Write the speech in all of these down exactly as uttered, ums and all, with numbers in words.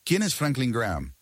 ¿Quién es Franklin Graham?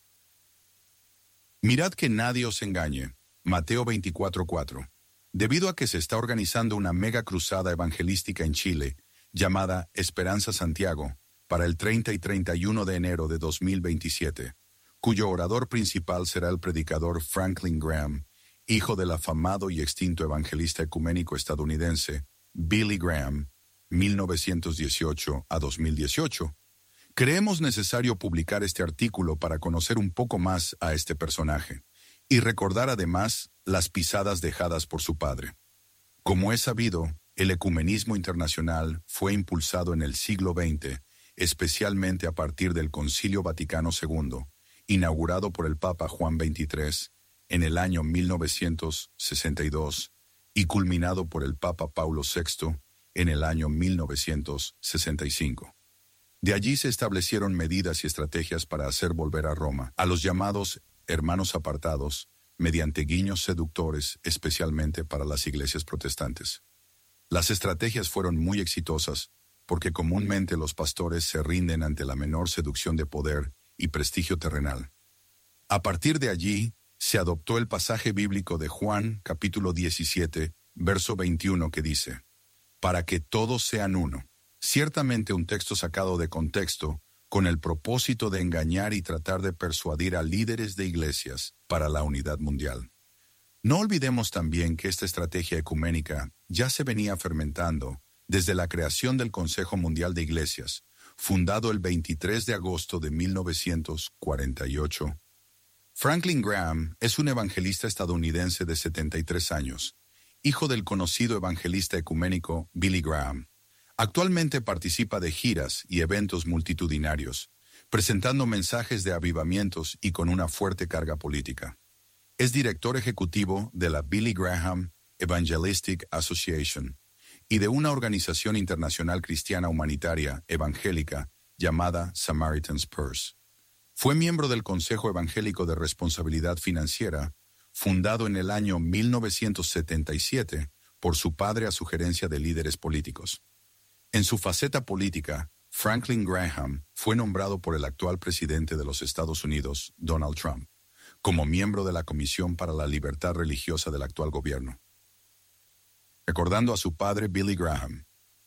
Mirad que nadie os engañe. Mateo veinticuatro cuatro. Debido a que se está organizando una mega cruzada evangelística en Chile, llamada Esperanza Santiago, para el treinta y treinta y uno de enero de dos mil veintisiete, cuyo orador principal será el predicador Franklin Graham, hijo del afamado y extinto evangelista ecuménico estadounidense Billy Graham, mil novecientos dieciocho a dos mil dieciocho. Creemos necesario publicar este artículo para conocer un poco más a este personaje y recordar además las pisadas dejadas por su padre. Como es sabido, el ecumenismo internacional fue impulsado en el siglo veinte, especialmente a partir del Concilio Vaticano segundo, inaugurado por el Papa Juan veintitrés en el año mil novecientos sesenta y dos y culminado por el Papa Paulo sexto en el año mil novecientos sesenta y cinco. De allí se establecieron medidas y estrategias para hacer volver a Roma a los llamados hermanos apartados, mediante guiños seductores, especialmente para las iglesias protestantes. Las estrategias fueron muy exitosas, porque comúnmente los pastores se rinden ante la menor seducción de poder y prestigio terrenal. A partir de allí, se adoptó el pasaje bíblico de Juan, capítulo diecisiete, verso veintiuno, que dice: «Para que todos sean uno». Ciertamente un texto sacado de contexto, con el propósito de engañar y tratar de persuadir a líderes de iglesias para la unidad mundial. No olvidemos también que esta estrategia ecuménica ya se venía fermentando desde la creación del Consejo Mundial de Iglesias, fundado el veintitrés de agosto de mil novecientos cuarenta y ocho. Franklin Graham es un evangelista estadounidense de setenta y tres años, hijo del conocido evangelista ecuménico Billy Graham. Actualmente participa de giras y eventos multitudinarios, presentando mensajes de avivamientos y con una fuerte carga política. Es director ejecutivo de la Billy Graham Evangelistic Association y de una organización internacional cristiana humanitaria evangélica llamada Samaritan's Purse. Fue miembro del Consejo Evangélico de Responsabilidad Financiera, fundado en el año mil novecientos setenta y siete por su padre a sugerencia de líderes políticos. En su faceta política, Franklin Graham fue nombrado por el actual presidente de los Estados Unidos, Donald Trump, como miembro de la Comisión para la Libertad Religiosa del actual gobierno. Recordando a su padre Billy Graham.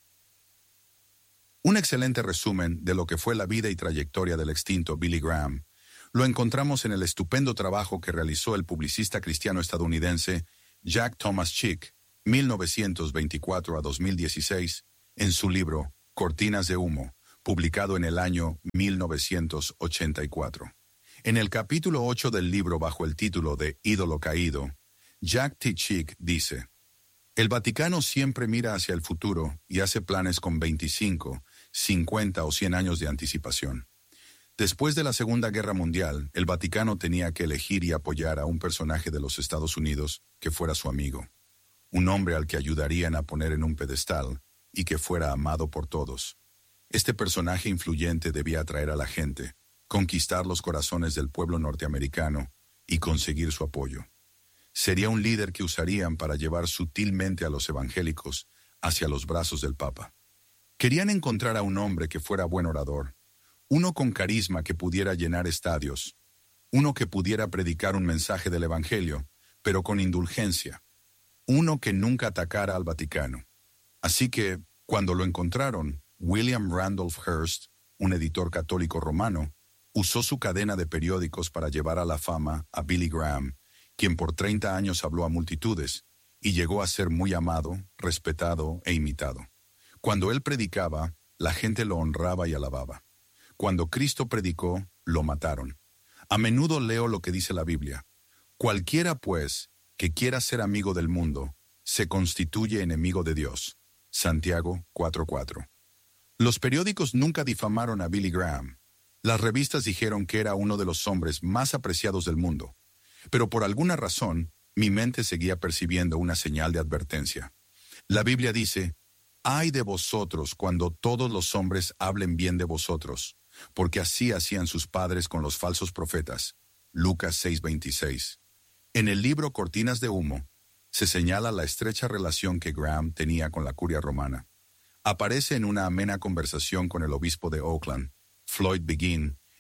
Un excelente resumen de lo que fue la vida y trayectoria del extinto Billy Graham lo encontramos en el estupendo trabajo que realizó el publicista cristiano estadounidense Jack Thomas Chick, mil novecientos veinticuatro a dos mil dieciséis, en su libro Cortinas de Humo, publicado en el año mil novecientos ochenta y cuatro. En el capítulo ocho del libro bajo el título de Ídolo Caído, Jack T. Chick dice: «El Vaticano siempre mira hacia el futuro y hace planes con veinticinco, cincuenta o cien años de anticipación. Después de la Segunda Guerra Mundial, el Vaticano tenía que elegir y apoyar a un personaje de los Estados Unidos que fuera su amigo, un hombre al que ayudarían a poner en un pedestal y que fuera amado por todos. Este personaje influyente debía atraer a la gente, conquistar los corazones del pueblo norteamericano y conseguir su apoyo. Sería un líder que usarían para llevar sutilmente a los evangélicos hacia los brazos del Papa. Querían encontrar a un hombre que fuera buen orador, uno con carisma que pudiera llenar estadios, uno que pudiera predicar un mensaje del Evangelio, pero con indulgencia, uno que nunca atacara al Vaticano. Así que, cuando lo encontraron, William Randolph Hearst, un editor católico romano, usó su cadena de periódicos para llevar a la fama a Billy Graham, quien por treinta años habló a multitudes y llegó a ser muy amado, respetado e imitado. Cuando él predicaba, la gente lo honraba y alababa. Cuando Cristo predicó, lo mataron. A menudo leo lo que dice la Biblia: «Cualquiera, pues, que quiera ser amigo del mundo, se constituye enemigo de Dios». Santiago cuatro cuatro. Los periódicos nunca difamaron a Billy Graham. Las revistas dijeron que era uno de los hombres más apreciados del mundo. Pero por alguna razón, mi mente seguía percibiendo una señal de advertencia. La Biblia dice: «Ay de vosotros cuando todos los hombres hablen bien de vosotros, porque así hacían sus padres con los falsos profetas». Lucas seis veintiséis. En el libro Cortinas de Humo, se señala la estrecha relación que Graham tenía con la curia romana. Aparece en una amena conversación con el obispo de Oakland, Floyd Begin,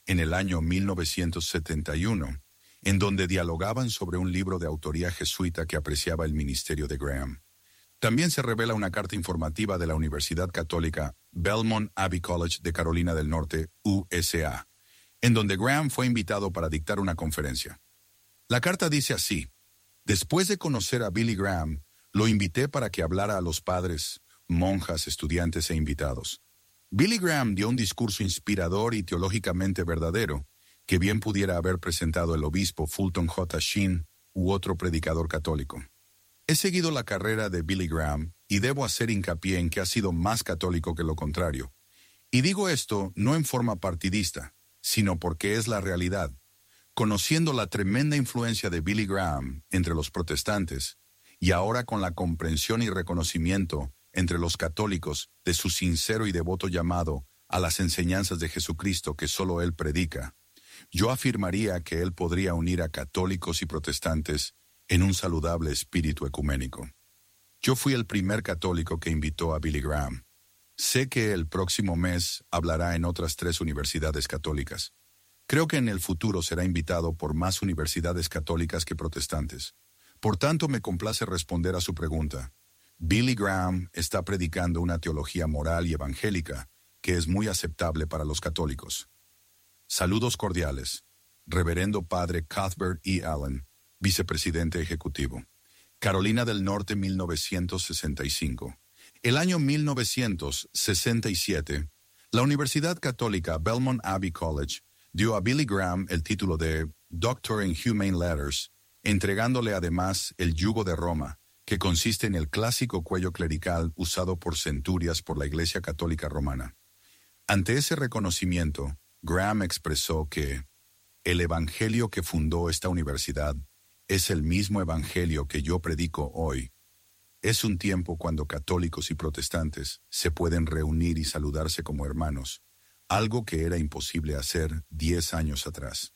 en el año mil novecientos setenta y uno, en donde dialogaban sobre un libro de autoría jesuita que apreciaba el ministerio de Graham. También se revela una carta informativa de la Universidad Católica Belmont Abbey College de Carolina del Norte, U S A, en donde Graham fue invitado para dictar una conferencia. La carta dice así: después de conocer a Billy Graham, lo invité para que hablara a los padres, monjas, estudiantes e invitados. Billy Graham dio un discurso inspirador y teológicamente verdadero, que bien pudiera haber presentado el obispo Fulton J. Sheen u otro predicador católico. He seguido la carrera de Billy Graham y debo hacer hincapié en que ha sido más católico que lo contrario. Y digo esto no en forma partidista, sino porque es la realidad. Conociendo la tremenda influencia de Billy Graham entre los protestantes, y ahora con la comprensión y reconocimiento entre los católicos de su sincero y devoto llamado a las enseñanzas de Jesucristo que solo él predica, yo afirmaría que él podría unir a católicos y protestantes en un saludable espíritu ecuménico. Yo fui el primer católico que invitó a Billy Graham. Sé que el próximo mes hablará en otras tres universidades católicas. Creo que en el futuro será invitado por más universidades católicas que protestantes. Por tanto, me complace responder a su pregunta. Billy Graham está predicando una teología moral y evangélica que es muy aceptable para los católicos. Saludos cordiales. Reverendo Padre Cuthbert E. Allen, Vicepresidente Ejecutivo. Carolina del Norte, mil novecientos sesenta y cinco. El año mil novecientos sesenta y siete, la Universidad Católica Belmont Abbey College dio a Billy Graham el título de Doctor in Humane Letters, entregándole además el yugo de Roma, que consiste en el clásico cuello clerical usado por centurias por la Iglesia Católica Romana. Ante ese reconocimiento, Graham expresó que el evangelio que fundó esta universidad es el mismo evangelio que yo predico hoy. Es un tiempo cuando católicos y protestantes se pueden reunir y saludarse como hermanos, algo que era imposible hacer diez años atrás.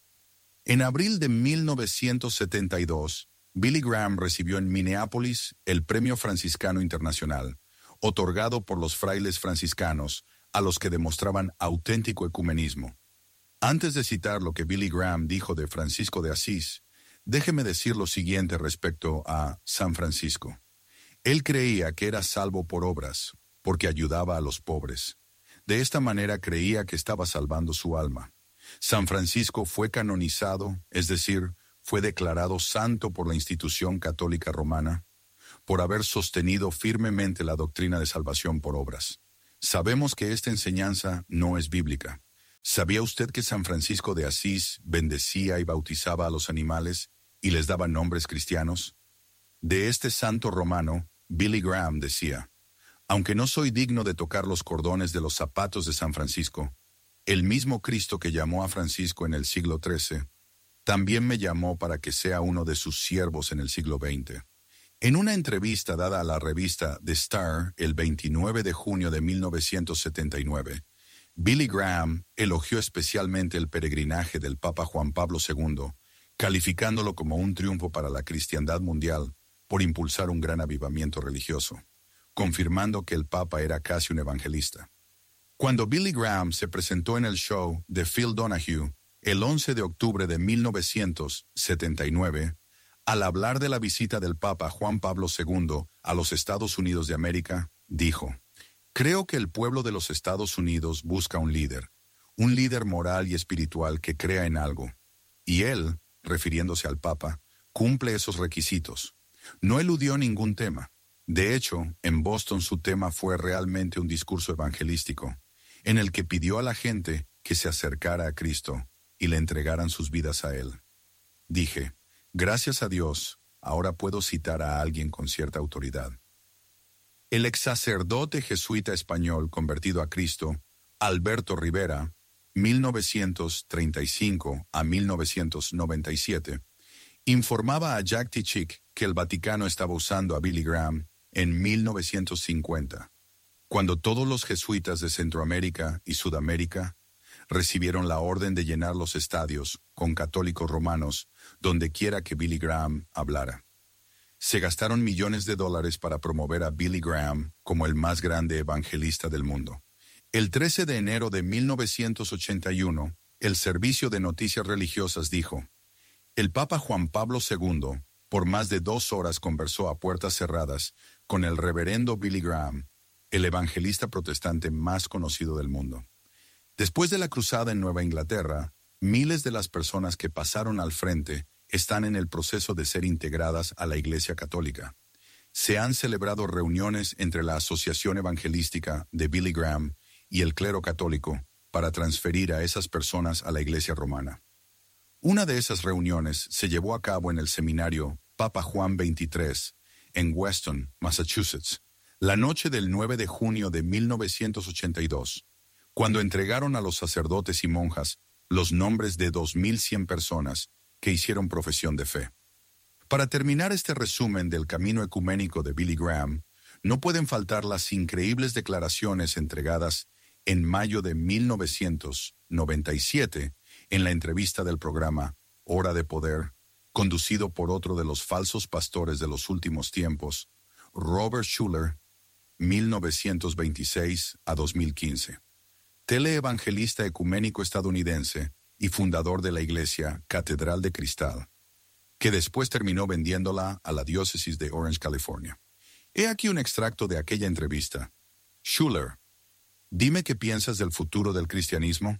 En abril de mil novecientos setenta y dos, Billy Graham recibió en Minneapolis el Premio Franciscano Internacional, otorgado por los frailes franciscanos a los que demostraban auténtico ecumenismo. Antes de citar lo que Billy Graham dijo de Francisco de Asís, déjeme decir lo siguiente respecto a San Francisco. Él creía que era salvo por obras, porque ayudaba a los pobres. De esta manera creía que estaba salvando su alma. San Francisco fue canonizado, es decir, fue declarado santo por la institución católica romana, por haber sostenido firmemente la doctrina de salvación por obras. Sabemos que esta enseñanza no es bíblica. ¿Sabía usted que San Francisco de Asís bendecía y bautizaba a los animales y les daba nombres cristianos? De este santo romano, Billy Graham decía: aunque no soy digno de tocar los cordones de los zapatos de San Francisco, el mismo Cristo que llamó a Francisco en el siglo trece, también me llamó para que sea uno de sus siervos en el siglo veinte. En una entrevista dada a la revista The Star el veintinueve de junio de mil novecientos setenta y nueve, Billy Graham elogió especialmente el peregrinaje del Papa Juan Pablo segundo, calificándolo como un triunfo para la cristiandad mundial por impulsar un gran avivamiento religioso, confirmando que el Papa era casi un evangelista. Cuando Billy Graham se presentó en el show de Phil Donahue el once de octubre de mil novecientos setenta y nueve, al hablar de la visita del Papa Juan Pablo segundo a los Estados Unidos de América, dijo: creo que el pueblo de los Estados Unidos busca un líder, un líder moral y espiritual que crea en algo. Y él, refiriéndose al Papa, cumple esos requisitos. No eludió ningún tema. De hecho, en Boston su tema fue realmente un discurso evangelístico, en el que pidió a la gente que se acercara a Cristo y le entregaran sus vidas a Él. Dije: gracias a Dios, ahora puedo citar a alguien con cierta autoridad. El ex sacerdote jesuita español convertido a Cristo, Alberto Rivera, mil novecientos treinta y cinco a mil novecientos noventa y siete, informaba a Jack T. Chick que el Vaticano estaba usando a Billy Graham en mil novecientos cincuenta, cuando todos los jesuitas de Centroamérica y Sudamérica recibieron la orden de llenar los estadios con católicos romanos donde quiera que Billy Graham hablara. Se gastaron millones de dólares para promover a Billy Graham como el más grande evangelista del mundo. El trece de enero de mil novecientos ochenta y uno, el Servicio de Noticias Religiosas dijo: el Papa Juan Pablo segundo, por más de dos horas conversó a puertas cerradas con el reverendo Billy Graham, el evangelista protestante más conocido del mundo. Después de la cruzada en Nueva Inglaterra, miles de las personas que pasaron al frente están en el proceso de ser integradas a la Iglesia Católica. Se han celebrado reuniones entre la Asociación Evangelística de Billy Graham y el clero católico para transferir a esas personas a la Iglesia Romana. Una de esas reuniones se llevó a cabo en el seminario Papa Juan veintitrés, en Weston, Massachusetts, la noche del nueve de junio de mil novecientos ochenta y dos, cuando entregaron a los sacerdotes y monjas los nombres de dos mil cien personas que hicieron profesión de fe. Para terminar este resumen del camino ecuménico de Billy Graham, no pueden faltar las increíbles declaraciones entregadas en mayo de mil novecientos noventa y siete en la entrevista del programa Hora de Poder, conducido por otro de los falsos pastores de los últimos tiempos, Robert Schuller, mil novecientos veintiséis a dos mil quince. Teleevangelista ecuménico estadounidense y fundador de la iglesia Catedral de Cristal, que después terminó vendiéndola a la diócesis de Orange, California. He aquí un extracto de aquella entrevista. Schuller: dime qué piensas del futuro del cristianismo.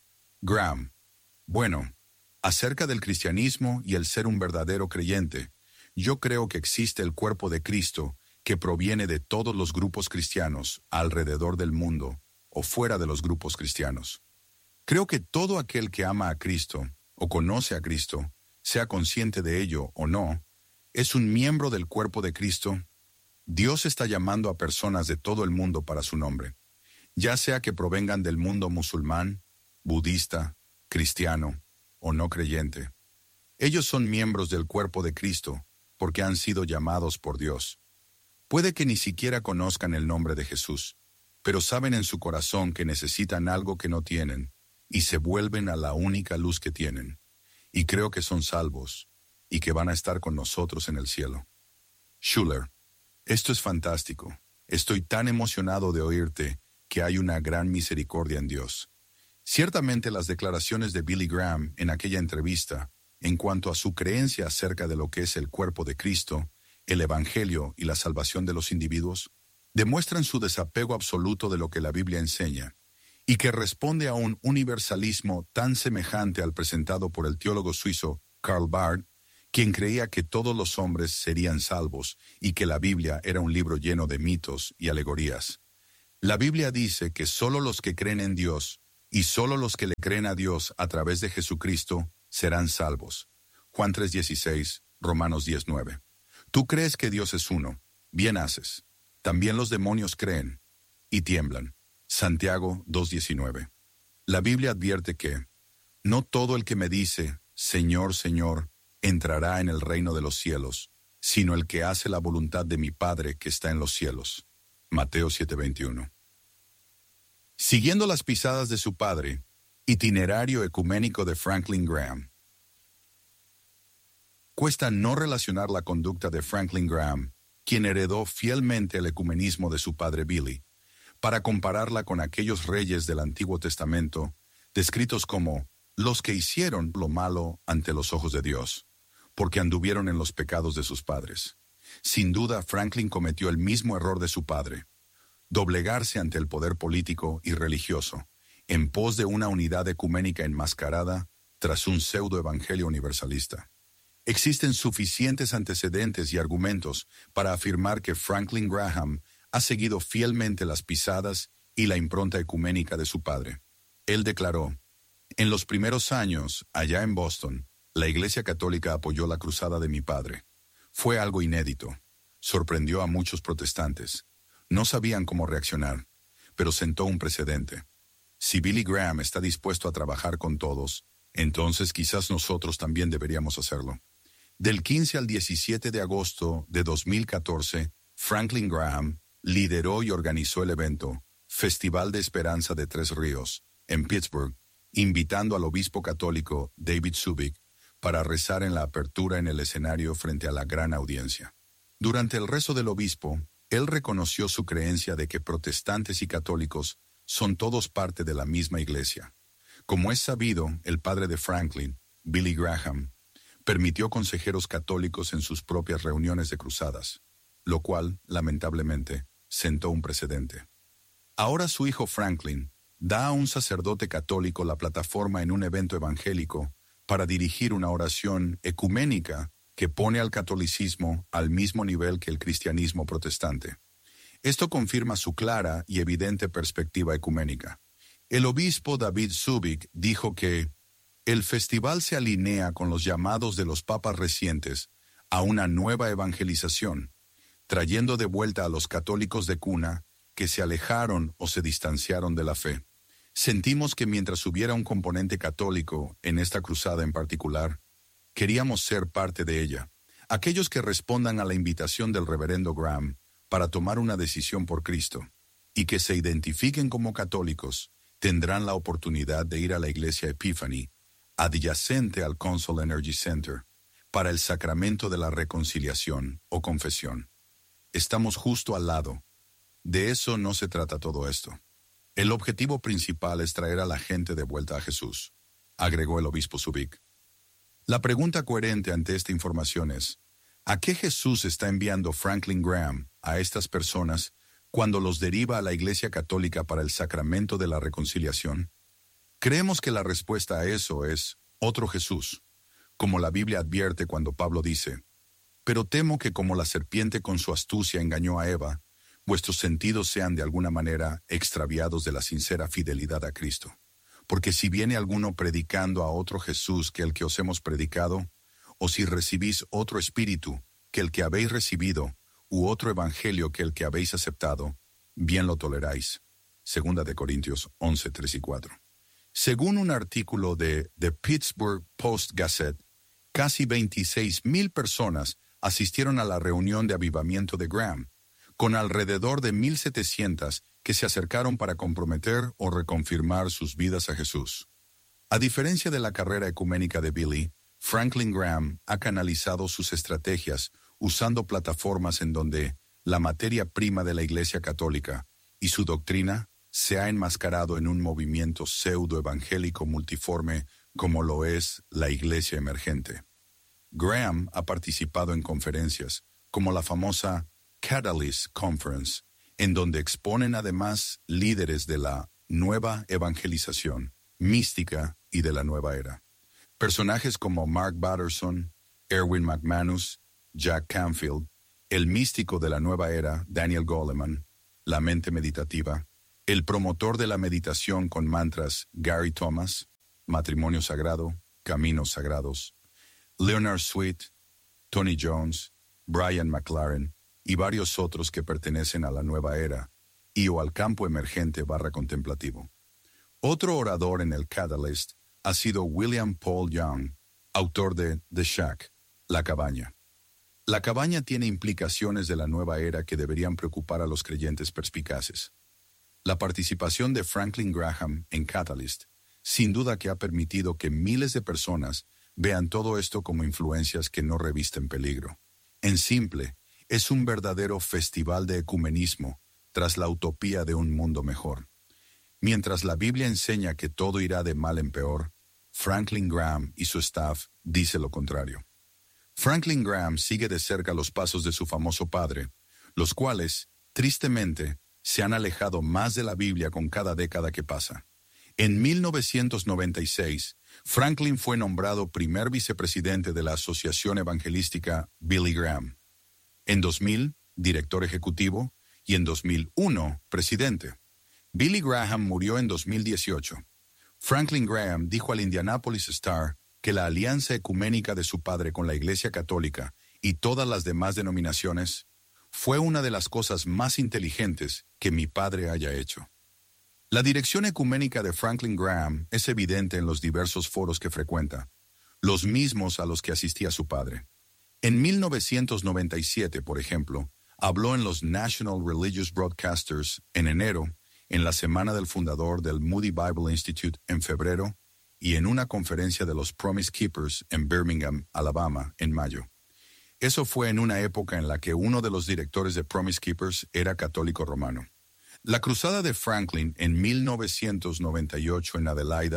Graham: bueno, acerca del cristianismo y el ser un verdadero creyente, yo creo que existe el cuerpo de Cristo que proviene de todos los grupos cristianos alrededor del mundo o fuera de los grupos cristianos. Creo que todo aquel que ama a Cristo o conoce a Cristo, sea consciente de ello o no, es un miembro del cuerpo de Cristo. Dios está llamando a personas de todo el mundo para su nombre, ya sea que provengan del mundo musulmán, budista, cristiano o no creyente. Ellos son miembros del cuerpo de Cristo porque han sido llamados por Dios. Puede que ni siquiera conozcan el nombre de Jesús, pero saben en su corazón que necesitan algo que no tienen y se vuelven a la única luz que tienen. Y creo que son salvos y que van a estar con nosotros en el cielo. Schuller: esto es fantástico. Estoy tan emocionado de oírte que hay una gran misericordia en Dios. Ciertamente las declaraciones de Billy Graham en aquella entrevista, en cuanto a su creencia acerca de lo que es el cuerpo de Cristo, el Evangelio y la salvación de los individuos, demuestran su desapego absoluto de lo que la Biblia enseña, y que responde a un universalismo tan semejante al presentado por el teólogo suizo Karl Barth, quien creía que todos los hombres serían salvos y que la Biblia era un libro lleno de mitos y alegorías. La Biblia dice que solo los que creen en Dios y solo los que le creen a Dios a través de Jesucristo serán salvos. Juan tres dieciséis, Romanos diez nueve. Tú crees que Dios es uno, bien haces. También los demonios creen y tiemblan. Santiago dos diecinueve. La Biblia advierte que no todo el que me dice, Señor, Señor, entrará en el reino de los cielos, sino el que hace la voluntad de mi Padre que está en los cielos. Mateo siete veintiuno. Siguiendo las pisadas de su padre, itinerario ecuménico de Franklin Graham. Cuesta no relacionar la conducta de Franklin Graham, quien heredó fielmente el ecumenismo de su padre Billy, para compararla con aquellos reyes del Antiguo Testamento, descritos como los que hicieron lo malo ante los ojos de Dios, porque anduvieron en los pecados de sus padres. Sin duda, Franklin cometió el mismo error de su padre, doblegarse ante el poder político y religioso, en pos de una unidad ecuménica enmascarada tras un pseudo-evangelio universalista. Existen suficientes antecedentes y argumentos para afirmar que Franklin Graham ha seguido fielmente las pisadas y la impronta ecuménica de su padre. Él declaró: en los primeros años, allá en Boston, la Iglesia Católica apoyó la cruzada de mi padre. Fue algo inédito. Sorprendió a muchos protestantes. No sabían cómo reaccionar, pero sentó un precedente. Si Billy Graham está dispuesto a trabajar con todos, entonces quizás nosotros también deberíamos hacerlo. Del quince al diecisiete de agosto de dos mil catorce, Franklin Graham lideró y organizó el evento Festival de Esperanza de Tres Ríos, en Pittsburgh, invitando al obispo católico David Subic para rezar en la apertura en el escenario frente a la gran audiencia. Durante el rezo del obispo, él reconoció su creencia de que protestantes y católicos son todos parte de la misma iglesia. Como es sabido, el padre de Franklin, Billy Graham, permitió consejeros católicos en sus propias reuniones de cruzadas, lo cual, lamentablemente, sentó un precedente. Ahora su hijo Franklin da a un sacerdote católico la plataforma en un evento evangélico para dirigir una oración ecuménica que pone al catolicismo al mismo nivel que el cristianismo protestante. Esto confirma su clara y evidente perspectiva ecuménica. El obispo David Zubik dijo que el festival se alinea con los llamados de los papas recientes a una nueva evangelización, trayendo de vuelta a los católicos de cuna que se alejaron o se distanciaron de la fe. Sentimos que mientras hubiera un componente católico en esta cruzada en particular, queríamos ser parte de ella. Aquellos que respondan a la invitación del reverendo Graham para tomar una decisión por Cristo y que se identifiquen como católicos tendrán la oportunidad de ir a la iglesia Epiphany, adyacente al Consol Energy Center, para el sacramento de la reconciliación o confesión. Estamos justo al lado. De eso no se trata todo esto. El objetivo principal es traer a la gente de vuelta a Jesús, agregó el obispo Zubik. La pregunta coherente ante esta información es, ¿a qué Jesús está enviando Franklin Graham a estas personas cuando los deriva a la Iglesia Católica para el sacramento de la reconciliación? Creemos que la respuesta a eso es otro Jesús, como la Biblia advierte cuando Pablo dice, «Pero temo que como la serpiente con su astucia engañó a Eva, vuestros sentidos sean de alguna manera extraviados de la sincera fidelidad a Cristo. Porque si viene alguno predicando a otro Jesús que el que os hemos predicado, o si recibís otro espíritu que el que habéis recibido, u otro evangelio que el que habéis aceptado, bien lo toleráis». Segunda de Corintios once, tres y cuatro. Según un artículo de The Pittsburgh Post-Gazette, casi veintiséis mil personas asistieron a la reunión de avivamiento de Graham, con alrededor de mil setecientas que se acercaron para comprometer o reconfirmar sus vidas a Jesús. A diferencia de la carrera ecuménica de Billy, Franklin Graham ha canalizado sus estrategias usando plataformas en donde la materia prima de la Iglesia Católica y su doctrina se ha enmascarado en un movimiento pseudo-evangélico multiforme como lo es la Iglesia Emergente. Graham ha participado en conferencias como la famosa Catalyst Conference, en donde exponen además líderes de la nueva evangelización, mística y de la nueva era. Personajes como Mark Batterson, Erwin McManus, Jack Canfield, el místico de la nueva era, Daniel Goleman, la mente meditativa, el promotor de la meditación con mantras, Gary Thomas, matrimonio sagrado, caminos sagrados, Leonard Sweet, Tony Jones, Brian McLaren y varios otros que pertenecen a la nueva era y o al campo emergente barra contemplativo. Otro orador en el Catalyst ha sido William Paul Young, autor de The Shack, La Cabaña. La cabaña tiene implicaciones de la nueva era que deberían preocupar a los creyentes perspicaces. La participación de Franklin Graham en Catalyst sin duda que ha permitido que miles de personas vean todo esto como influencias que no revisten peligro. En simple, es un verdadero festival de ecumenismo tras la utopía de un mundo mejor. Mientras la Biblia enseña que todo irá de mal en peor, Franklin Graham y su staff dice lo contrario. Franklin Graham sigue de cerca los pasos de su famoso padre, los cuales, tristemente, se han alejado más de la Biblia con cada década que pasa. En mil novecientos noventa y seis, Franklin fue nombrado primer vicepresidente de la Asociación Evangelística Billy Graham. En dos mil, director ejecutivo, y en dos mil uno, presidente. Billy Graham murió en dos mil dieciocho. Franklin Graham dijo al Indianapolis Star que la alianza ecuménica de su padre con la Iglesia Católica y todas las demás denominaciones fue una de las cosas más inteligentes que mi padre haya hecho. La dirección ecuménica de Franklin Graham es evidente en los diversos foros que frecuenta, los mismos a los que asistía su padre. En mil novecientos noventa y siete, por ejemplo, habló en los National Religious Broadcasters en enero, en la semana del fundador del Moody Bible Institute en febrero y en una conferencia de los Promise Keepers en Birmingham, Alabama, en mayo. Eso fue en una época en la que uno de los directores de Promise Keepers era católico romano. La cruzada de Franklin en mil novecientos noventa y ocho en Adelaida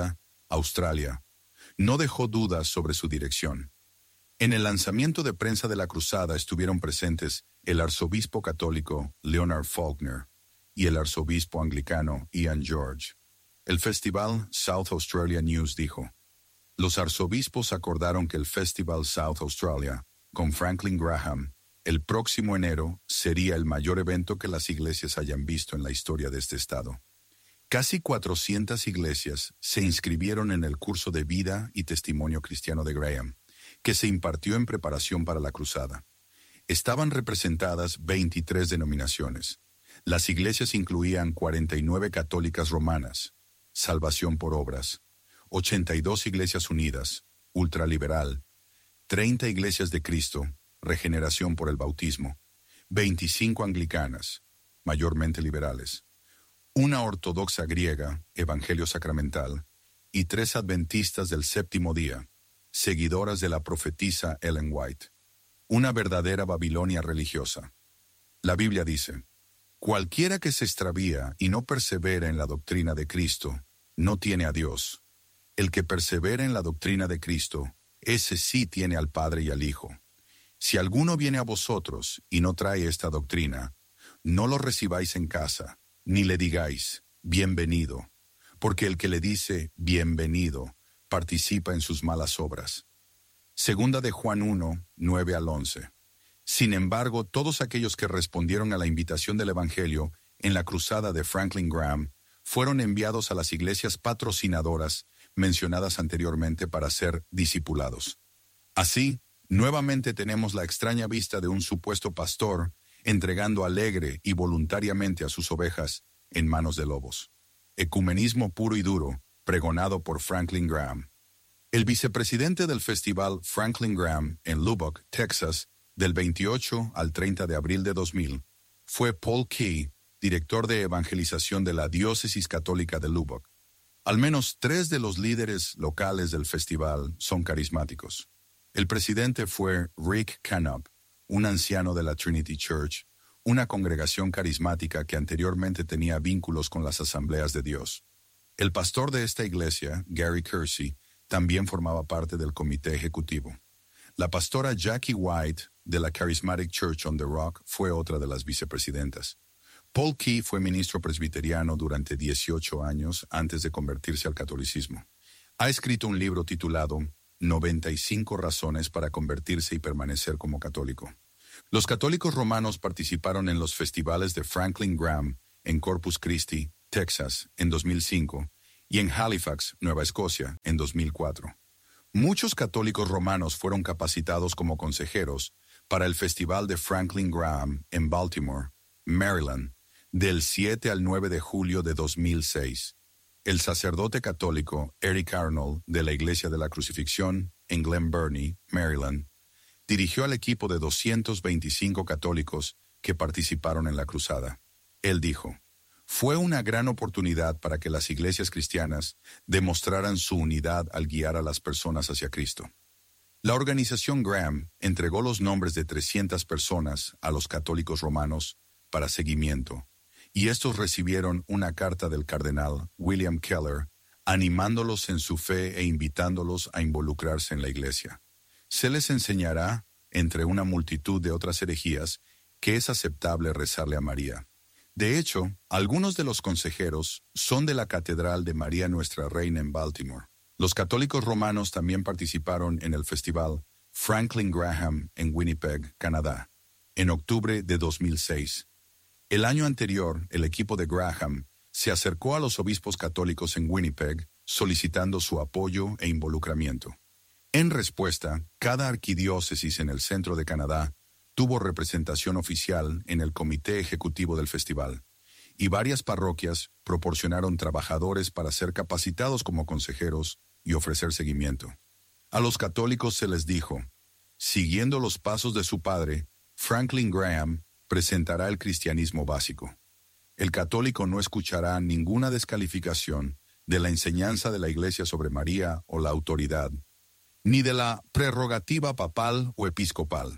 Australia. No dejó dudas sobre su dirección. En el lanzamiento de prensa de la cruzada estuvieron presentes el arzobispo católico Leonard Faulkner y el arzobispo anglicano Ian George. El festival South Australia News dijo: los arzobispos acordaron que el Festival South Australia, con Franklin Graham, el próximo enero sería el mayor evento que las iglesias hayan visto en la historia de este estado. Casi cuatrocientas iglesias se inscribieron en el curso de vida y testimonio cristiano de Graham, que se impartió en preparación para la cruzada. Estaban representadas veintitrés denominaciones. Las iglesias incluían cuarenta y nueve católicas romanas, Salvación por Obras, ochenta y dos iglesias unidas, ultraliberal, treinta iglesias de Cristo, Regeneración por el Bautismo, veinticinco anglicanas, mayormente liberales, una ortodoxa griega, Evangelio Sacramental, y tres adventistas del séptimo día, seguidoras de la profetisa Ellen White. Una verdadera Babilonia religiosa. La Biblia dice: cualquiera que se extravía y no persevera en la doctrina de Cristo, no tiene a Dios. El que persevera en la doctrina de Cristo, ese sí tiene al Padre y al Hijo. Si alguno viene a vosotros y no trae esta doctrina, no lo recibáis en casa, ni le digáis, bienvenido, porque el que le dice, bienvenido, participa en sus malas obras. Segunda de Juan uno, nueve al once. Sin embargo, todos aquellos que respondieron a la invitación del Evangelio en la cruzada de Franklin Graham fueron enviados a las iglesias patrocinadoras mencionadas anteriormente para ser discipulados. Así, nuevamente tenemos la extraña vista de un supuesto pastor entregando alegre y voluntariamente a sus ovejas en manos de lobos. Ecumenismo puro y duro, pregonado por Franklin Graham. El vicepresidente del festival Franklin Graham en Lubbock, Texas, del veintiocho al treinta de abril de dos mil, fue Paul Key, director de evangelización de la Diócesis Católica de Lubbock. Al menos tres de los líderes locales del festival son carismáticos. El presidente fue Rick Canup, un anciano de la Trinity Church, una congregación carismática que anteriormente tenía vínculos con las Asambleas de Dios. El pastor de esta iglesia, Gary Kersey, también formaba parte del comité ejecutivo. La pastora Jackie White, de la Charismatic Church on the Rock, fue otra de las vicepresidentas. Paul Key fue ministro presbiteriano durante dieciocho años antes de convertirse al catolicismo. Ha escrito un libro titulado noventa y cinco razones para convertirse y permanecer como católico. Los católicos romanos participaron en los festivales de Franklin Graham en Corpus Christi, Texas, en dos mil cinco, y en Halifax, Nueva Escocia, en dos mil cuatro. Muchos católicos romanos fueron capacitados como consejeros para el Festival de Franklin Graham en Baltimore, Maryland, del siete al nueve de julio de dos mil seis. El sacerdote católico Eric Arnold, de la Iglesia de la Crucifixión, en Glen Burnie, Maryland, dirigió al equipo de doscientos veinticinco católicos que participaron en la cruzada. Él dijo: fue una gran oportunidad para que las iglesias cristianas demostraran su unidad al guiar a las personas hacia Cristo. La organización Graham entregó los nombres de trescientas personas a los católicos romanos para seguimiento, y estos recibieron una carta del cardenal William Keller animándolos en su fe e invitándolos a involucrarse en la iglesia. Se les enseñará, entre una multitud de otras herejías, que es aceptable rezarle a María. De hecho, algunos de los consejeros son de la Catedral de María Nuestra Reina en Baltimore. Los católicos romanos también participaron en el festival Franklin Graham en Winnipeg, Canadá, en octubre de dos mil seis. El año anterior, el equipo de Graham se acercó a los obispos católicos en Winnipeg solicitando su apoyo e involucramiento. En respuesta, cada arquidiócesis en el centro de Canadá tuvo representación oficial en el comité ejecutivo del festival, y varias parroquias proporcionaron trabajadores para ser capacitados como consejeros y ofrecer seguimiento. A los católicos se les dijo: siguiendo los pasos de su padre, Franklin Graham presentará el cristianismo básico. El católico no escuchará ninguna descalificación de la enseñanza de la Iglesia sobre María o la autoridad, ni de la prerrogativa papal o episcopal.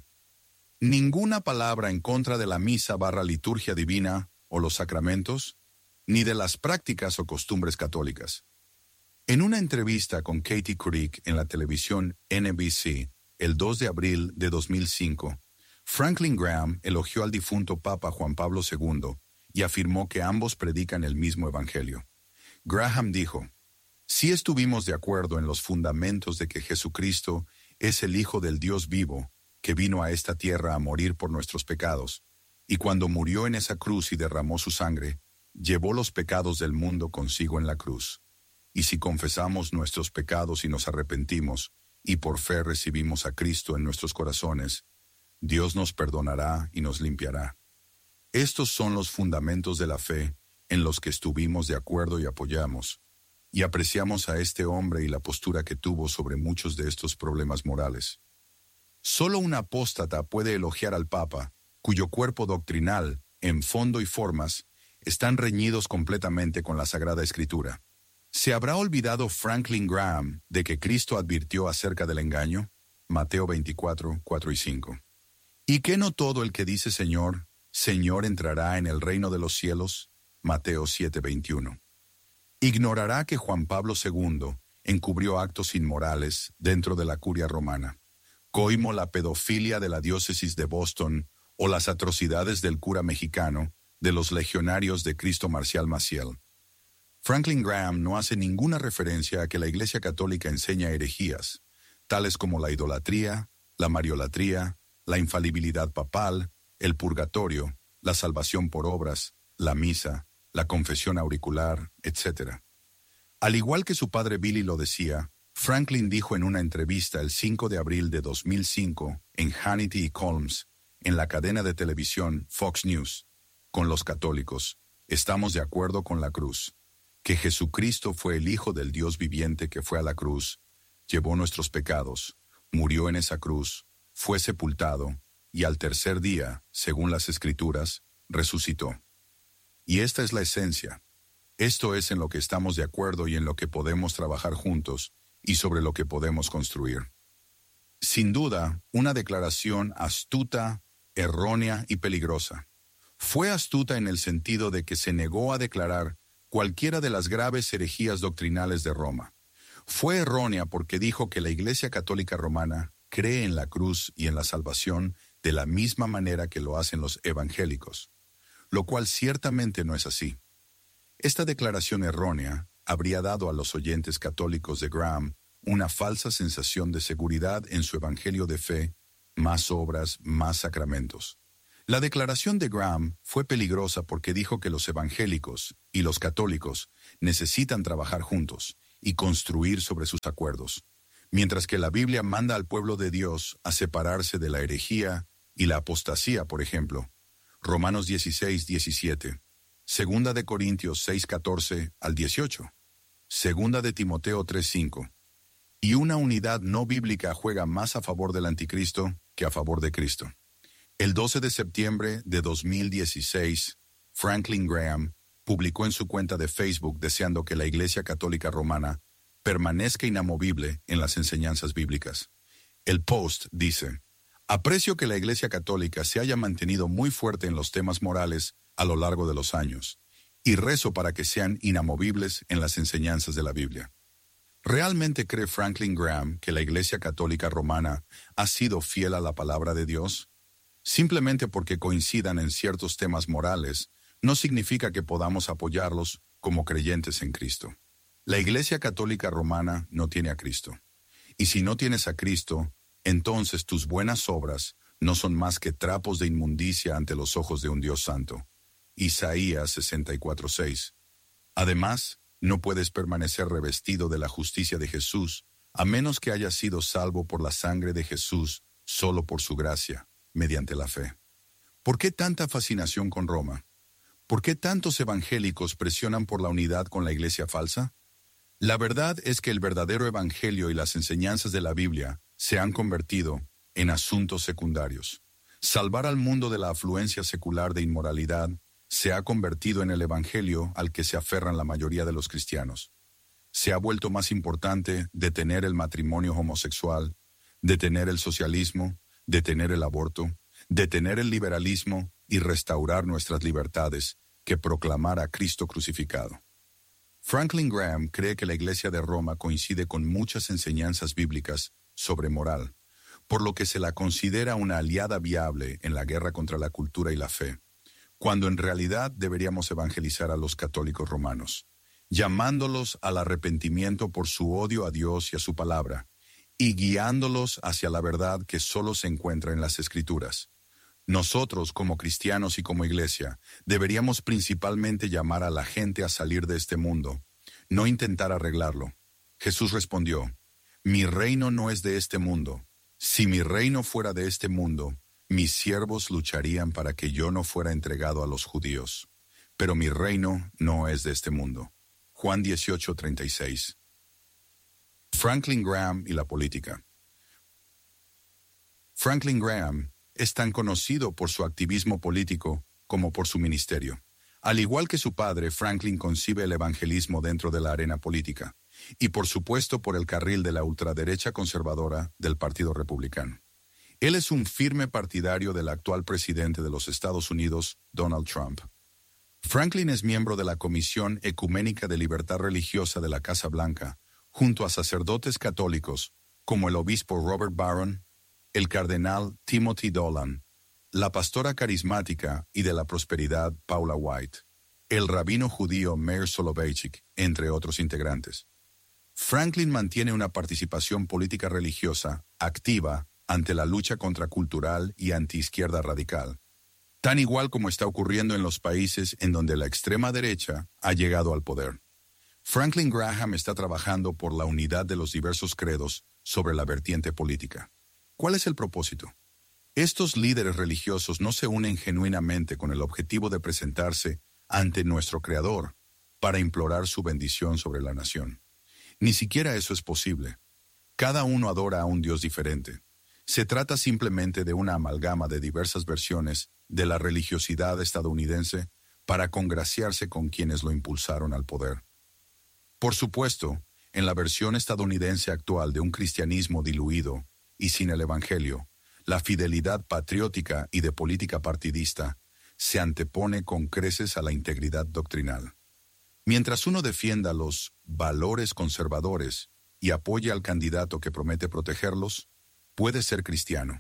Ninguna palabra en contra de la misa barra liturgia divina o los sacramentos, ni de las prácticas o costumbres católicas. En una entrevista con Katie Couric en la televisión N B C, el dos de abril de dos mil cinco, Franklin Graham elogió al difunto Papa Juan Pablo segundo y afirmó que ambos predican el mismo evangelio. Graham dijo: «Sí estuvimos de acuerdo en los fundamentos de que Jesucristo es el Hijo del Dios vivo, que vino a esta tierra a morir por nuestros pecados, y cuando murió en esa cruz y derramó su sangre, llevó los pecados del mundo consigo en la cruz. Y si confesamos nuestros pecados y nos arrepentimos, y por fe recibimos a Cristo en nuestros corazones, Dios nos perdonará y nos limpiará». Estos son los fundamentos de la fe en los que estuvimos de acuerdo y apoyamos, y apreciamos a este hombre y la postura que tuvo sobre muchos de estos problemas morales. Solo un apóstata puede elogiar al Papa, cuyo cuerpo doctrinal, en fondo y formas, están reñidos completamente con la Sagrada Escritura. ¿Se habrá olvidado Franklin Graham de que Cristo advirtió acerca del engaño? Mateo veinticuatro, cuatro y cinco. ¿Y que no todo el que dice Señor, Señor entrará en el reino de los cielos? Mateo siete, veintiuno. Ignorará que Juan Pablo segundo encubrió actos inmorales dentro de la curia romana, coimo la pedofilia de la diócesis de Boston o las atrocidades del cura mexicano de los legionarios de Cristo Marcial Maciel. Franklin Graham no hace ninguna referencia a que la Iglesia Católica enseña herejías, tales como la idolatría, la mariolatría, la infalibilidad papal, el purgatorio, la salvación por obras, la misa, la confesión auricular, etcétera. Al igual que su padre Billy lo decía, Franklin dijo en una entrevista el cinco de abril de dos mil cinco en Hannity y Colmes, en la cadena de televisión Fox News: «Con los católicos, estamos de acuerdo con la cruz, que Jesucristo fue el Hijo del Dios viviente que fue a la cruz, llevó nuestros pecados, murió en esa cruz, fue sepultado, y al tercer día, según las Escrituras, resucitó». Y esta es la esencia. Esto es en lo que estamos de acuerdo y en lo que podemos trabajar juntos y sobre lo que podemos construir. Sin duda, una declaración astuta, errónea y peligrosa. Fue astuta en el sentido de que se negó a declarar cualquiera de las graves herejías doctrinales de Roma. Fue errónea porque dijo que la Iglesia Católica Romana cree en la cruz y en la salvación de la misma manera que lo hacen los evangélicos, lo cual ciertamente no es así. Esta declaración errónea habría dado a los oyentes católicos de Graham una falsa sensación de seguridad en su evangelio de fe, más obras, más sacramentos. La declaración de Graham fue peligrosa porque dijo que los evangélicos y los católicos necesitan trabajar juntos y construir sobre sus acuerdos, mientras que la Biblia manda al pueblo de Dios a separarse de la herejía y la apostasía, por ejemplo. Romanos dieciséis, diecisiete, Segunda de Corintios seis, catorce al dieciocho, Segunda de Timoteo tres, cinco. Y una unidad no bíblica juega más a favor del anticristo que a favor de Cristo. El doce de septiembre de dos mil dieciséis, Franklin Graham publicó en su cuenta de Facebook deseando que la Iglesia Católica Romana permanezca inamovible en las enseñanzas bíblicas. El post dice: «Aprecio que la Iglesia Católica se haya mantenido muy fuerte en los temas morales a lo largo de los años, y rezo para que sean inamovibles en las enseñanzas de la Biblia». ¿Realmente cree Franklin Graham que la Iglesia Católica Romana ha sido fiel a la palabra de Dios? Simplemente porque coincidan en ciertos temas morales, no significa que podamos apoyarlos como creyentes en Cristo. La Iglesia Católica Romana no tiene a Cristo. Y si no tienes a Cristo, entonces tus buenas obras no son más que trapos de inmundicia ante los ojos de un Dios santo. Isaías sesenta y cuatro, seis. Además, no puedes permanecer revestido de la justicia de Jesús, a menos que hayas sido salvo por la sangre de Jesús, solo por su gracia, mediante la fe. ¿Por qué tanta fascinación con Roma? ¿Por qué tantos evangélicos presionan por la unidad con la iglesia falsa? La verdad es que el verdadero evangelio y las enseñanzas de la Biblia se han convertido en asuntos secundarios. Salvar al mundo de la afluencia secular de inmoralidad se ha convertido en el evangelio al que se aferran la mayoría de los cristianos. Se ha vuelto más importante detener el matrimonio homosexual, detener el socialismo, detener el aborto, detener el liberalismo y restaurar nuestras libertades que proclamar a Cristo crucificado. Franklin Graham cree que la Iglesia de Roma coincide con muchas enseñanzas bíblicas sobre moral, por lo que se la considera una aliada viable en la guerra contra la cultura y la fe, cuando en realidad deberíamos evangelizar a los católicos romanos, llamándolos al arrepentimiento por su odio a Dios y a su palabra, y guiándolos hacia la verdad que solo se encuentra en las Escrituras. Nosotros, como cristianos y como iglesia, deberíamos principalmente llamar a la gente a salir de este mundo, no intentar arreglarlo. Jesús respondió, «Mi reino no es de este mundo. Si mi reino fuera de este mundo, mis siervos lucharían para que yo no fuera entregado a los judíos. Pero mi reino no es de este mundo». Juan dieciocho, treinta y seis. Franklin Graham y la política. Franklin Graham es tan conocido por su activismo político como por su ministerio. Al igual que su padre, Franklin concibe el evangelismo dentro de la arena política, y por supuesto por el carril de la ultraderecha conservadora del Partido Republicano. Él es un firme partidario del actual presidente de los Estados Unidos, Donald Trump. Franklin es miembro de la Comisión Ecuménica de Libertad Religiosa de la Casa Blanca, junto a sacerdotes católicos como el obispo Robert Barron, el cardenal Timothy Dolan, la pastora carismática y de la prosperidad Paula White, el rabino judío Meir Soloveichik, entre otros integrantes. Franklin mantiene una participación política religiosa activa ante la lucha contracultural y antiizquierda radical, tan igual como está ocurriendo en los países en donde la extrema derecha ha llegado al poder. Franklin Graham está trabajando por la unidad de los diversos credos sobre la vertiente política. ¿Cuál es el propósito? Estos líderes religiosos no se unen genuinamente con el objetivo de presentarse ante nuestro Creador para implorar su bendición sobre la nación. Ni siquiera eso es posible. Cada uno adora a un Dios diferente. Se trata simplemente de una amalgama de diversas versiones de la religiosidad estadounidense para congraciarse con quienes lo impulsaron al poder. Por supuesto, en la versión estadounidense actual de un cristianismo diluido y sin el Evangelio, la fidelidad patriótica y de política partidista se antepone con creces a la integridad doctrinal. Mientras uno defienda los valores conservadores y apoye al candidato que promete protegerlos, puede ser cristiano.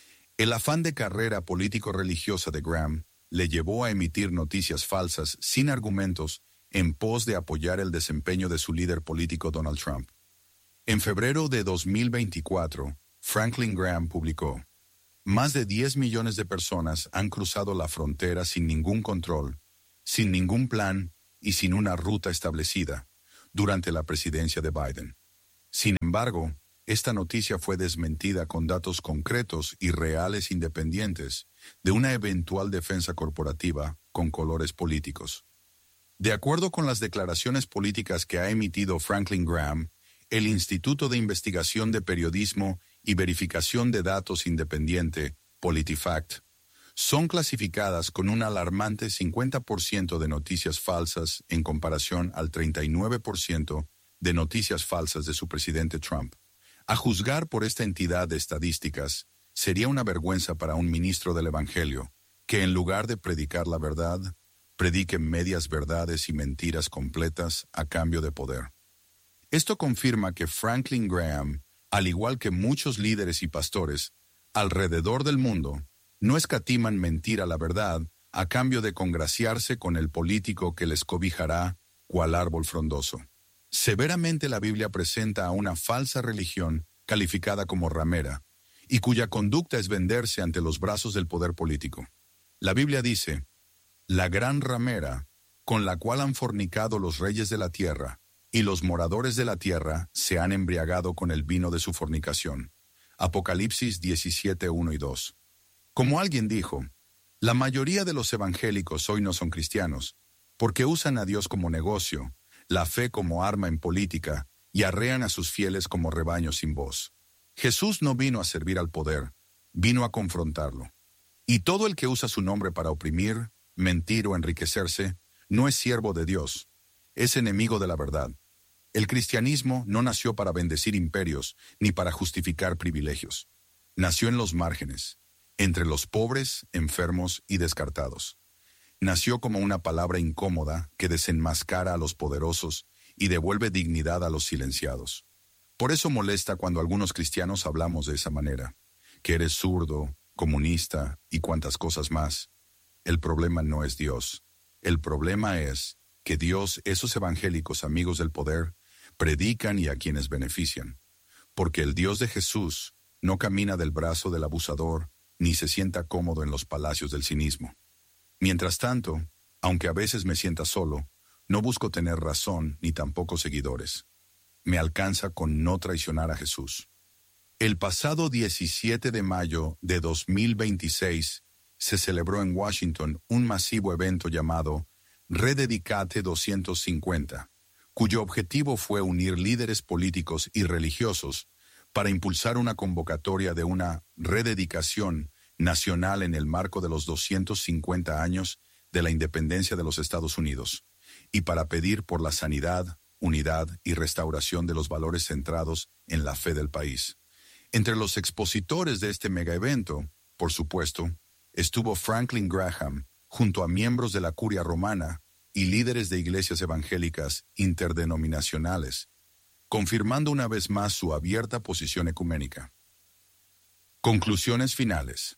El afán de carrera político-religiosa de Graham le llevó a emitir noticias falsas sin argumentos en pos de apoyar el desempeño de su líder político Donald Trump. En febrero de dos mil veinticuatro, Franklin Graham publicó: «Más de diez millones de personas han cruzado la frontera sin ningún control, sin ningún plan y sin una ruta establecida durante la presidencia de Biden. Sin embargo, esta noticia fue desmentida con datos concretos y reales independientes de una eventual defensa corporativa con colores políticos». De acuerdo con las declaraciones políticas que ha emitido Franklin Graham, el Instituto de Investigación de Periodismo y Verificación de Datos Independiente, PolitiFact, son clasificadas con un alarmante cincuenta por ciento de noticias falsas en comparación al treinta y nueve por ciento de noticias falsas de su presidente Trump. A juzgar por esta entidad de estadísticas, sería una vergüenza para un ministro del Evangelio que en lugar de predicar la verdad, predique medias verdades y mentiras completas a cambio de poder. Esto confirma que Franklin Graham, al igual que muchos líderes y pastores alrededor del mundo, no escatiman mentir a la verdad a cambio de congraciarse con el político que les cobijará cual árbol frondoso. Severamente la Biblia presenta a una falsa religión calificada como ramera y cuya conducta es venderse ante los brazos del poder político. La Biblia dice: «La gran ramera, con la cual han fornicado los reyes de la tierra, y los moradores de la tierra se han embriagado con el vino de su fornicación». Apocalipsis diecisiete, uno y dos. Como alguien dijo, la mayoría de los evangélicos hoy no son cristianos, porque usan a Dios como negocio, la fe como arma en política, y arrean a sus fieles como rebaños sin voz. Jesús no vino a servir al poder, vino a confrontarlo. Y todo el que usa su nombre para oprimir, mentir o enriquecerse, no es siervo de Dios, es enemigo de la verdad. El cristianismo no nació para bendecir imperios ni para justificar privilegios. Nació en los márgenes, entre los pobres, enfermos y descartados. Nació como una palabra incómoda que desenmascara a los poderosos y devuelve dignidad a los silenciados. Por eso molesta cuando algunos cristianos hablamos de esa manera, que eres zurdo, comunista y cuantas cosas más. El problema no es Dios. El problema es que Dios, esos evangélicos amigos del poder, predican y a quienes benefician. Porque el Dios de Jesús no camina del brazo del abusador, ni se sienta cómodo en los palacios del cinismo. Mientras tanto, aunque a veces me sienta solo, no busco tener razón ni tampoco seguidores. Me alcanza con no traicionar a Jesús. El pasado diecisiete de mayo de dos mil veintiséis se celebró en Washington un masivo evento llamado Rededicate doscientos cincuenta, cuyo objetivo fue unir líderes políticos y religiosos para impulsar una convocatoria de una rededicación nacional en el marco de los doscientos cincuenta años de la independencia de los Estados Unidos, y para pedir por la sanidad, unidad y restauración de los valores centrados en la fe del país. Entre los expositores de este megaevento, por supuesto, estuvo Franklin Graham, junto a miembros de la Curia Romana y líderes de iglesias evangélicas interdenominacionales, confirmando una vez más su abierta posición ecuménica. Conclusiones finales.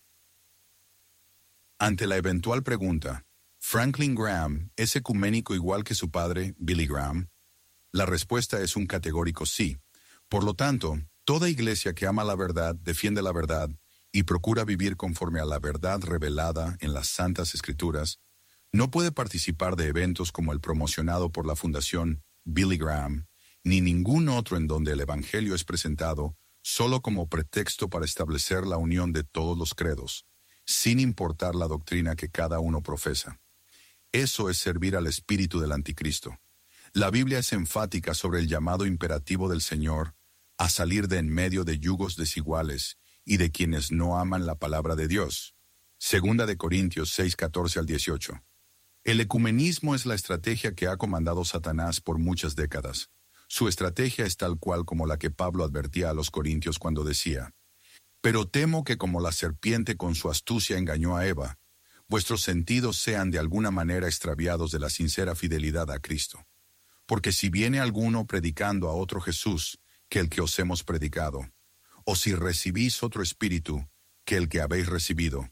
Ante la eventual pregunta, ¿Franklin Graham es ecuménico igual que su padre, Billy Graham? La respuesta es un categórico sí. Por lo tanto, toda iglesia que ama la verdad, defiende la verdad y procura vivir conforme a la verdad revelada en las Santas Escrituras, no puede participar de eventos como el promocionado por la Fundación Billy Graham, ni ningún otro en donde el Evangelio es presentado solo como pretexto para establecer la unión de todos los credos, sin importar la doctrina que cada uno profesa. Eso es servir al espíritu del anticristo. La Biblia es enfática sobre el llamado imperativo del Señor a salir de en medio de yugos desiguales y de quienes no aman la palabra de Dios. Segunda de Corintios seis, catorce al dieciocho. El ecumenismo es la estrategia que ha comandado Satanás por muchas décadas. Su estrategia es tal cual como la que Pablo advertía a los corintios cuando decía: «Pero temo que como la serpiente con su astucia engañó a Eva, vuestros sentidos sean de alguna manera extraviados de la sincera fidelidad a Cristo. Porque si viene alguno predicando a otro Jesús que el que os hemos predicado, o si recibís otro espíritu que el que habéis recibido,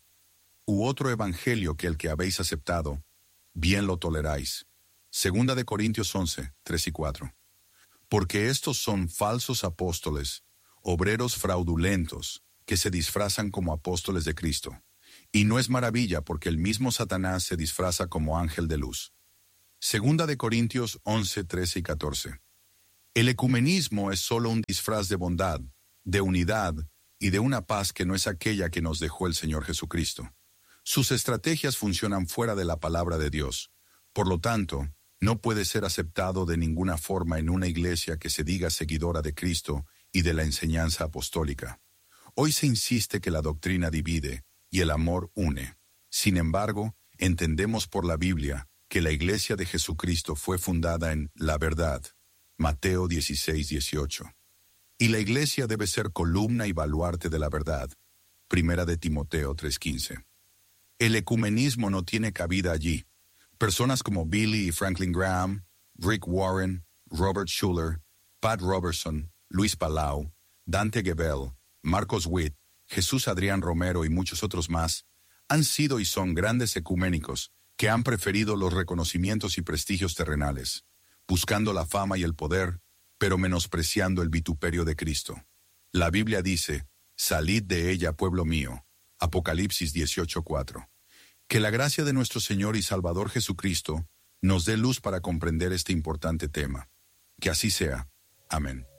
u otro evangelio que el que habéis aceptado, bien lo toleráis». Segunda de Corintios once, tres y cuatro. Porque estos son falsos apóstoles, obreros fraudulentos, que se disfrazan como apóstoles de Cristo. Y no es maravilla porque el mismo Satanás se disfraza como ángel de luz. Segunda de Corintios once, trece y catorce. El ecumenismo es solo un disfraz de bondad, de unidad y de una paz que no es aquella que nos dejó el Señor Jesucristo. Sus estrategias funcionan fuera de la palabra de Dios. Por lo tanto, no puede ser aceptado de ninguna forma en una iglesia que se diga seguidora de Cristo y de la enseñanza apostólica. Hoy se insiste que la doctrina divide y el amor une. Sin embargo, entendemos por la Biblia que la iglesia de Jesucristo fue fundada en la verdad. Mateo dieciséis, dieciocho. Y la iglesia debe ser columna y baluarte de la verdad. Primera de Timoteo tres, quince. El ecumenismo no tiene cabida allí. Personas como Billy y Franklin Graham, Rick Warren, Robert Schuller, Pat Robertson, Luis Palau, Dante Gebel, Marcos Witt, Jesús Adrián Romero y muchos otros más, han sido y son grandes ecuménicos que han preferido los reconocimientos y prestigios terrenales, buscando la fama y el poder, pero menospreciando el vituperio de Cristo. La Biblia dice: «Salid de ella, pueblo mío». Apocalipsis dieciocho, cuatro. Que la gracia de nuestro Señor y Salvador Jesucristo nos dé luz para comprender este importante tema. Que así sea. Amén.